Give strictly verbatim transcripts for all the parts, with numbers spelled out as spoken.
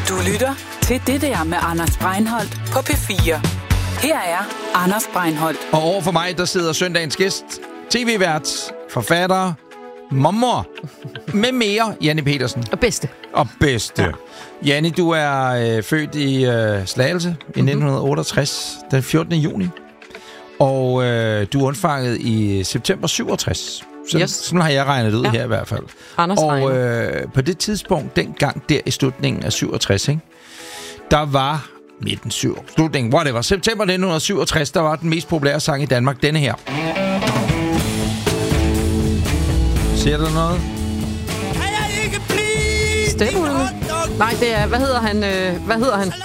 Du lytter til Det der med Anders Breinholt på P fire. Her er Anders Breinholt. Og over for mig, der sidder søndagens gæst, tv-vært, forfatter, mormor, med mere, Janni Pedersen. Og bedste. Og bedste. Ja. Janni, du er øh, født i øh, Slagelse i mm-hmm. nitten otteogtres, den fjortende juni. Og øh, du er undfanget i september syvogtres. Så, yes. Sådan har jeg regnet ud ja. her i hvert fald. Anders og øh, på det tidspunkt, dengang der i slutningen af syvogtres, ikke, der var midten syv, slutningen, whatever, september nitten syvogtres, der var den mest populære sang i Danmark, denne her. Ser du noget? Stepulme? Nej, det er, hvad hedder han? Øh, hvad hedder han?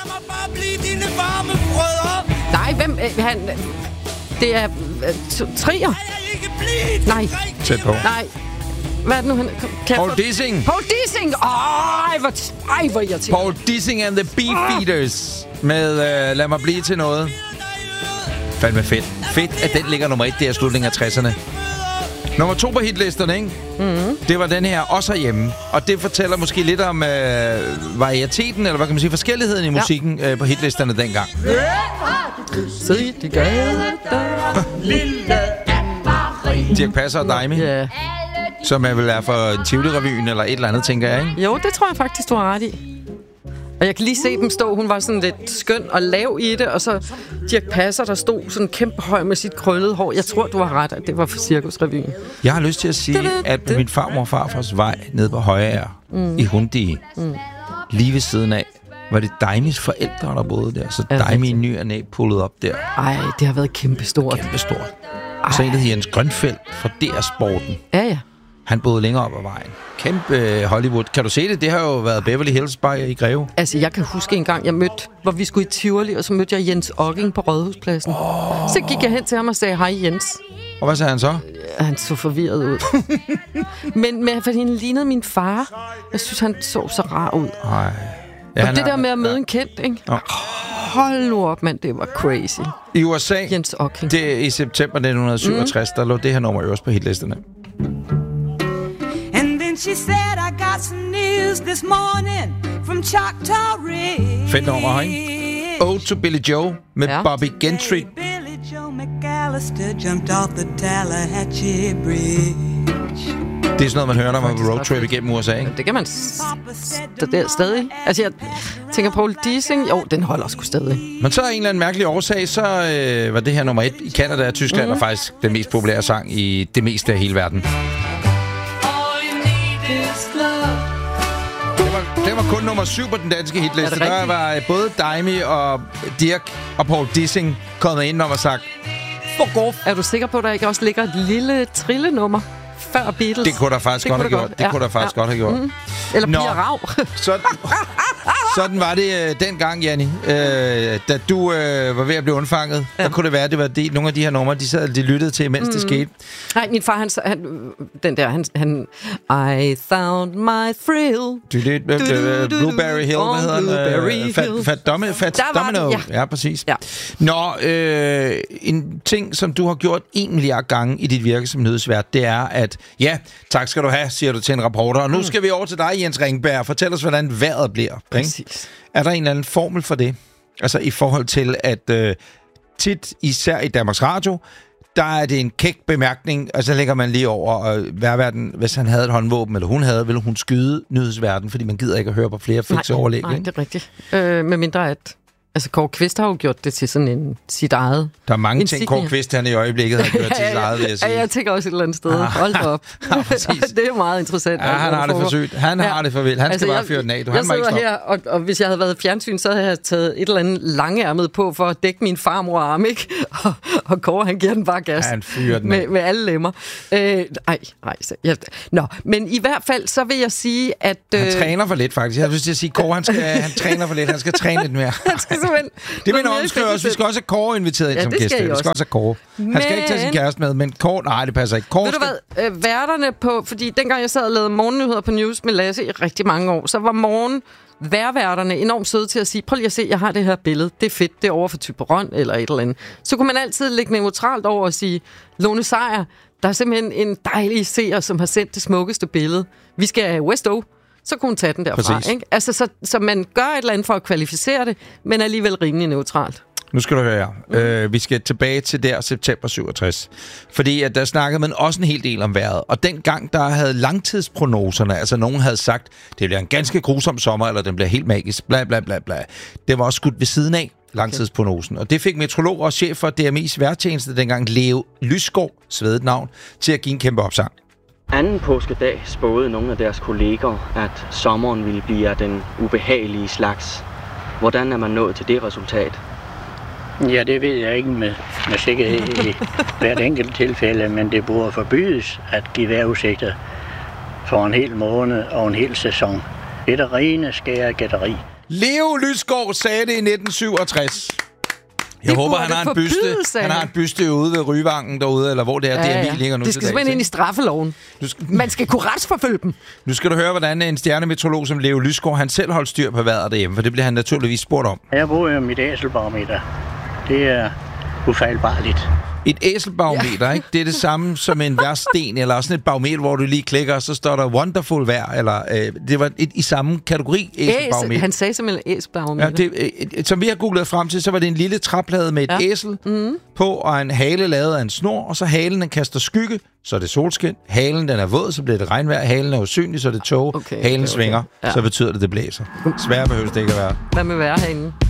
Nej, hvem? Øh, han, det er øh, Trier. Nej. Tæt på. Nej. Hvad er det nu? Han, Paul Dissing. Paul Dissing! Ej, hvor, ej, hvor irriterende. Paul Dissing and the Beefeaters med uh, Lad mig blive til noget. Fandme fedt. Fedt, at den ligger nummer et der i slutningen af tresserne. Nummer to på hitlisterne, ikke? Mm-hmm. Det var den her også herhjemme. Og det fortæller måske lidt om øh, varieteten, eller hvad kan man sige, forskelligheden i musikken ja. øh, på hitlisterne dengang. Se de gade der, lille Dirch Passer og Daimi. Ja. Som er vel er for Tivoli-revyen eller et eller andet, tænker jeg, ikke? Jo, det tror jeg faktisk, du har ret i. Og jeg kan lige se dem stå. Hun var sådan lidt skøn og lav i det. Og så Dirch Passer, der stod sådan kæmpe høj med sit krøllede hår. Jeg tror, du har ret, at det var for Cirkusrevyen. Jeg har lyst til at sige, at på min farmor og farfars vej nede på Højager mm. i Hundige, mm. lige ved siden af, var det Daimis forældre, der boede der. Så Daimi i ny og næ pullede op der. Ej, det har været kæmpestort. Kæmpestort. Og så en, der hedder Jens Grønfeldt fra D R-sporten. Ja, ja. Han boede længere op ad vejen. Kæmpe Hollywood. Kan du se det? Det har jo været Beverly Hills bare i Greve. Altså, jeg kan huske en gang, jeg mødte, hvor vi skulle i Tivoli, og så mødte jeg Jens Okking på Rådhuspladsen. Oh. Så gik jeg hen til ham og sagde, hej Jens. Og hvad sagde han så? Han så forvirret ud. men, men fordi han lignede min far. Jeg synes, han så så rar ud. Ej. Ja, og det der er, med at møde ja. en kendt, ikke? Oh. Hold nu op, mand. Det var crazy. I U S A, Jens Okking. Det i september nitten syvogtres, mm. der lå det her nummer øverst på hitlisterne. She said I got some news this morning from Choctaw Ridge. Fedt nummer, ikke? Ode to Billy Joe med ja. Bobby Gentry. Billy Joe McAllister jumped off the Tallahatchie Bridge. Det er sådan noget, man hører, når man er på roadtrip igennem U S A, ikke? Det kan man s- st- stadig. Altså, jeg tænker Paul Dissing. Jo, den holder sgu stadig. Men så er en eller anden mærkelig årsag, så øh, var det her nummer et i Canada og Tyskland, mm. og faktisk den mest populære sang i det meste af hele verden. Det var kun nummer syv på den danske hitliste. Der var både Daimi og Dirch og Paul Dissing kommet ind og sagt, fuck off. Er du sikker på, at der ikke også ligger et lille trillenummer før Beatles? Det kunne der faktisk det godt have gjort. Godt. Det ja. kunne der faktisk ja. godt have gjort. Mm. Eller Pia Rav. sådan, sådan var det øh, dengang, Janni. Øh, da du øh, var ved at blive undfanget, ja. der kunne det være, at det var de, nogle af de her numre, de sad de lyttede til, mens mm. det skete. Nej, min far, han, han den der, han, han I found my thrill. Du, du, du, du, du, Blueberry Hill, hvad hedder Blueberry den? Fat, fat, domme, fat Domino. Ja. ja, præcis. Ja. Nå, øh, en ting, som du har gjort en milliard gange i dit virke som nyhedsvært, det er, at ja, tak skal du have, siger du til en reporter. Og nu skal vi over til dig, Jens Ringberg. Fortæl os, hvordan vejret bliver. Præcis. Er der en eller anden formel for det? Altså i forhold til, at øh, tit, især i Danmarks Radio, der er det en kæk bemærkning, og så lægger man lige over, og værverden, hvis han havde et håndvåben, eller hun havde, ville hun skyde nyhedsverden, fordi man gider ikke at høre på flere fikse overlæg. Nej, det er rigtigt. Øh, med mindre at altså, Kåre Kvist har jo gjort det til sådan en sit eget. Der er mange ting, Kåre Kvist han i øjeblikket har gjort til sit eget, vil jeg sige. Ja, jeg tænker også et eller andet sted. Hold da op. Ja, det er meget interessant. Ja, han har det for sygt. Han ja. har det for vildt. Han altså, skal bare fyre den af. Du, jeg han sidder ikke her, og, og hvis jeg havde været fjernsyn, så havde jeg taget et eller andet langærmet på for at dække min farmor arm, ikke? Og, og Kåre, han giver den bare gas. Han fyrer den med, med alle lemmer. Øh, ej, ej. Ja. Nå, men i hvert fald, så vil jeg sige, at... Øh, han træner for lidt, faktisk. Jeg har lyst til at sige, Kåre, han, skal, han træner for lidt. Han skal træne lidt mere. Han skal simpelthen... Det mener omskriver også. Vi skal også have Kåre inviteret ind ja, som gæst. Vi skal også have Kåre. Men... Han skal ikke tage sin kæreste med, men Kåre... Nej, det passer ikke. Kåre ved skal... du hvad? Øh, værterne på... Fordi dengang jeg sad og lavede morgennyheder på News med Lasse i rigtig mange år, så var morgen værværterne enormt søde til at sige, prøv lige at se, jeg har det her billede. Det er fedt. Det er over for Thyborøn eller et eller andet. Så kunne man altid lægge neutralt over og sige, Lone Sejer, der er simpelthen en dejlig seer, som har sendt det smukkeste billede. Vi skal West O. så kunne hun tage den derfra. Ikke? Altså, så, så man gør et eller andet for at kvalificere det, men alligevel rimelig neutralt. Nu skal du høre her. Mm. Øh, vi skal tilbage til der september syvogtres. Fordi at der snakkede man også en hel del om vejret. Og dengang, der havde langtidsprognoserne, altså nogen havde sagt, det bliver en ganske grusom sommer, eller den bliver helt magisk, bla bla bla bla. Det var også skudt ved siden af, langtidsprognosen. Og det fik meteorolog og chef for D M I's vejrtjeneste dengang, Leo Lysgaard, svedet navn, til at give en kæmpe opsang. Anden påskedag spåede nogle af deres kolleger, at sommeren ville blive af den ubehagelige slags. Hvordan er man nået til det resultat? Ja, det ved jeg ikke med, med sikkerhed i hvert enkelt tilfælde, men det burde forbydes at give vejrudsigter for en hel måned og en hel sæson. Det er rene skære gætteri. Leo Lysgaard sagde det i nitten syvogtres. Jeg det håber, han har, en byste, han har en byste ude ved Ryvangen derude, eller hvor det er, ja, D M I ligger nu. Det skal simpelthen ind i straffeloven. Skal, Man skal kunne retsforfølge dem. Nu skal du høre, hvordan en stjernemeteorolog som Leo Lysgaard, han selv holdt styr på vejret derhjemme, for det bliver han naturligvis spurgt om. Jeg bruger jo mit æselbarometer. Det er ufejlbarligt. Et æselbarometer, ja. Ikke? Det er det samme som en værsten, eller sådan et barometer, hvor du lige klikker, og så står der wonderful vejr, eller øh, det var et, i samme kategori æselbarometer. Æsel, han sagde simpelthen æselbarometer. Ja, det, øh, som vi har googlet frem til, så var det en lille træplade med et ja. æsel mm. på, og en hale lavet af en snor, og så halen den kaster skygge, så er det solskin. Halen den er våd, så bliver det regnvejr. Halen er usynlig, så er det tog. Okay, halen okay, okay. svinger, ja. Så betyder det, det blæser. Sværere behøves det ikke at være. Hvad med vejrhanen?